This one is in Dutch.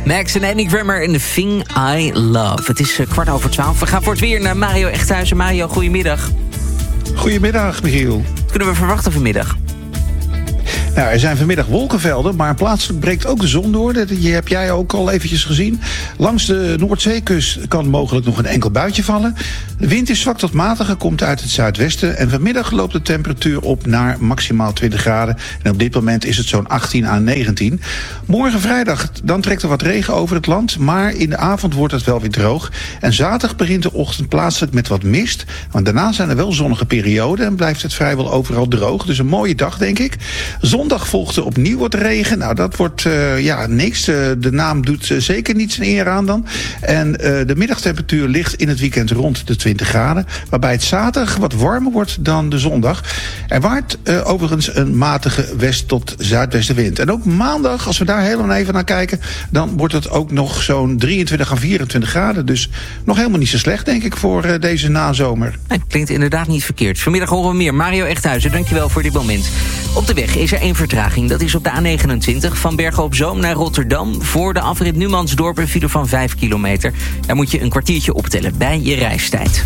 Max en Annie Grammer in The Thing I Love. Het is 12:15. We gaan voor het weer naar Mario Echthuizen. Mario, goedemiddag. Goedemiddag, Michiel. Wat kunnen we verwachten vanmiddag? Nou, er zijn vanmiddag wolkenvelden, maar plaatselijk breekt ook de zon door. Dat heb jij ook al eventjes gezien. Langs de Noordzeekust kan mogelijk nog een enkel buitje vallen. De wind is zwak tot matig, komt uit het zuidwesten. En vanmiddag loopt de temperatuur op naar maximaal 20 graden. En op dit moment is het zo'n 18 à 19. Morgen vrijdag, dan trekt er wat regen over het land. Maar in de avond wordt het wel weer droog. En zaterdag begint de ochtend plaatselijk met wat mist. Want daarna zijn er wel zonnige perioden en blijft het vrijwel overal droog. Dus een mooie dag, denk ik. Zondag volgt er opnieuw wat regen. Nou, dat wordt niks. De naam doet zeker niet zijn eer aan dan. En de middagtemperatuur ligt in het weekend rond de 20 graden. Waarbij het zaterdag wat warmer wordt dan de zondag. Er waait overigens een matige west- tot zuidwestenwind. En ook maandag, als we daar helemaal even naar kijken, dan wordt het ook nog zo'n 23 à 24 graden. Dus nog helemaal niet zo slecht, denk ik, voor deze nazomer. Nee, klinkt inderdaad niet verkeerd. Vanmiddag horen we meer. Mario Echthuizen, dankjewel voor dit moment. Op de weg is er één vertraging. Dat is op de A29 van Bergen op Zoom naar Rotterdam. Voor de afrit Numansdorp een file van 5 kilometer. Daar moet je een kwartiertje optellen bij je reistijd.